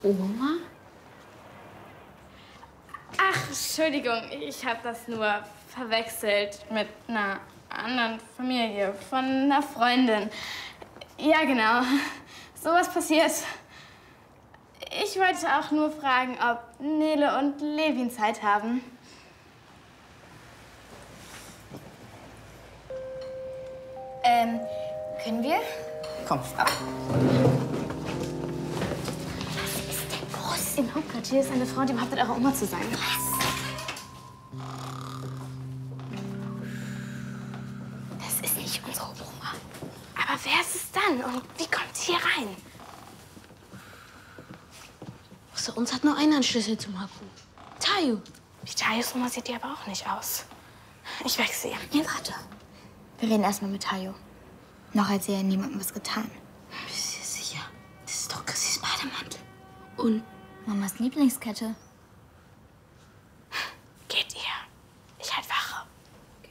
Oma? Ach, Entschuldigung, ich habe das nur verwechselt mit einer anderen Familie, von einer Freundin. Ja, genau. Sowas passiert. Ich wollte auch nur fragen, ob Nele und Levin Zeit haben. Können wir? Komm, ab. Was ist denn los? Im Hauptquartier ist eine Frau, die behauptet, eure Oma zu sein. Was? Das ist nicht unsere Oma. Aber wer ist es dann? Und wie kommt sie hier rein? Außer uns hat nur einer einen Schlüssel zum Haku. Tayo. Die Tayos Oma sieht die aber auch nicht aus. Ich wechsle sie. Nee, warte. Wir reden erstmal mit Tayo. Noch hat sie ja niemandem was getan. Bist du sicher? Das ist doch Chrissys Bademantel. Und Mamas Lieblingskette.